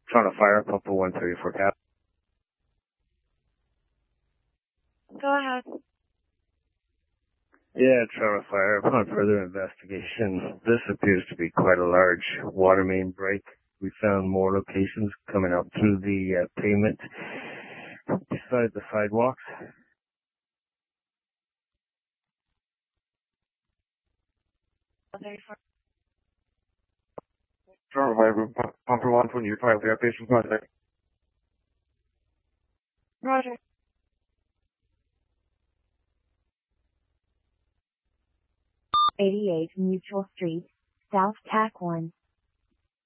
Trying to fire pump for 134 cap. Go ahead. Yeah, trying to fire upon further investigation. This appears to be quite a large water main break. We found more locations coming up through the pavement beside the sidewalks. Trying to fire pump for 125 cap, patient contact. Roger. '88 Mutual Street, South TAC 1.